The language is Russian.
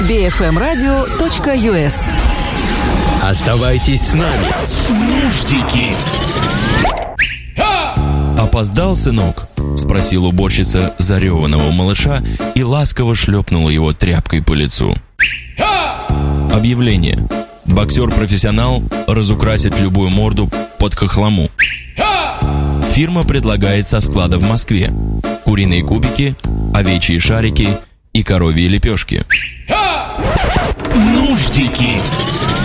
bfmradio.us. Оставайтесь с нами. Нуждики. «Опоздал, сынок?» — спросила уборщица зареванного малыша и ласково шлепнула его тряпкой по лицу. Объявление. Боксер-профессионал разукрасит любую морду под хохлому. Фирма предлагает со склада в Москве куриные кубики, овечьи шарики и коровьи лепешки. Нуждики.